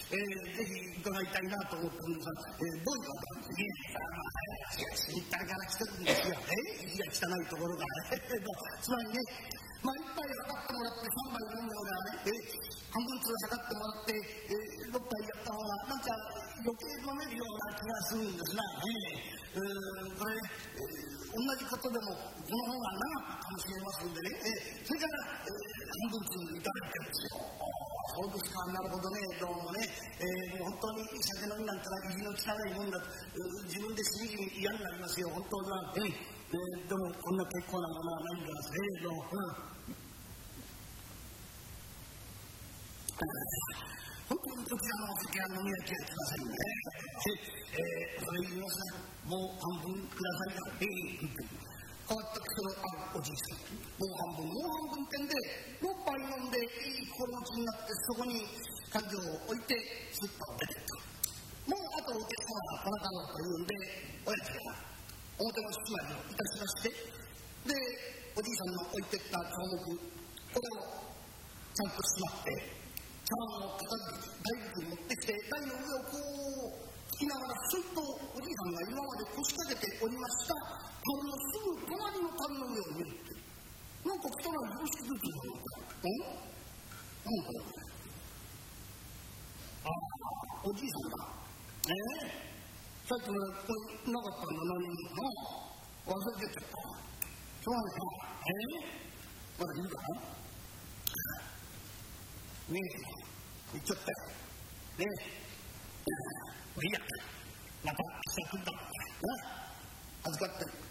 ぜひ伺いたいなと思ったんですが、どういうことなんですか？誰から来てるんですよ。息が汚いところが。つまりね、一杯測ってもらって3杯飲んだのがね、半分ずつ測ってもらって、6杯やった方が、なんか余計飲めるような気がするんですが、これ、同じことでも、この方が長くかもしれますんでね、それから、半分ずついただいてるんですよ。そうですか、なるほどね、どうもね、もう本当に酒飲みなんてのは意地の汚いもんだと、自分でしみじみ嫌になりますよ、本当には。でも、こんな結構なものはないんだ、本当にこちらのお酒は飲み飽きはしませんね。それ言いますが、もう半分くださいが、変わった口のあるおじいさん、もう半分点で、6杯飲んでいい心持ちになって、そこに感情を置いて、スッと出ていった。もうあとお客様がこのかのというんで、おやつが表の室内をいたしまして、で、おじいさんの置いてった帳目、これをちゃんとしまって、茶碗を片付けて、大仏に持ってきて、台の上をこう、聞きながら、すっとおじいさんが今まで腰掛けておりました、樽のすぐ隣の樽の上を見るって、なんか汚い常識ずつになった。なんだろう。おじいさんだ。さっきのこれなかったんだ、何に。忘れてちゃった。そうなんですか。まだいいかな。ねえ、言っちゃったよ。ねえ。いいや。また来たくんだ。預かってる。